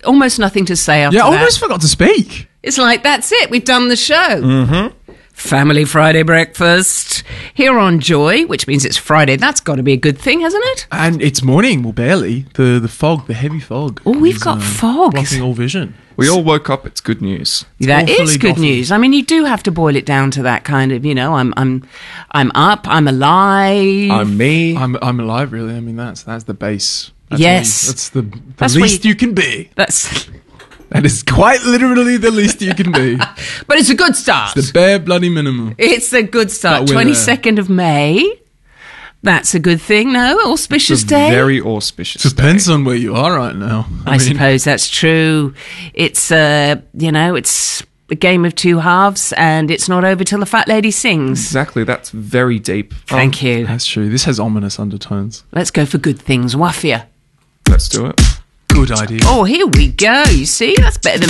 almost nothing to say after Yeah, I that. almost forgot to speak. It's like, that's it. We've done the show. Mm-hmm. Family Friday breakfast here on Joy, which means it's Friday. That's got to be a good thing, hasn't it? And it's morning, well, barely. The fog, the heavy fog. Oh, we've got fog. Blocking all vision. We all woke up. It's good news. That is awfully good boffy. news. I mean, you do have to boil it down to that kind of, I'm up, I'm alive. I'm me. I'm alive, really. I mean, that's the base. Yes. That's the That's where least you can be. That's, That is quite literally the least you can be. but it's a good start. The bare bloody minimum. It's a good start. But we're there. 22nd of May. That's a good thing, no? Auspicious It's a day? very auspicious Depends on where you are right now. I suppose that's true. It's, it's a game of two halves, and it's not over till the fat lady sings. Exactly. That's very deep. Thank you. That's true. This has ominous undertones. Let's go for good things. Waffia. Let's do it. Good idea. Oh, here we go. You see? That's better than